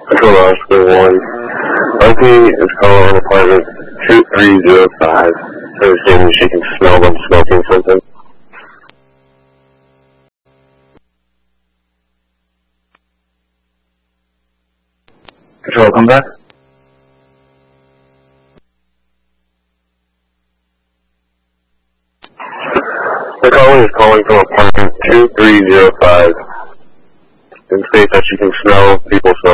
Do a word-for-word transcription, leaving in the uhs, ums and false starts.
Control Oscar one. Oakley is calling on apartment two three zero five. So saying she can smell them smoking something. Control, come back. The caller is calling from apartment two three zero five and states that she can smell people smoking.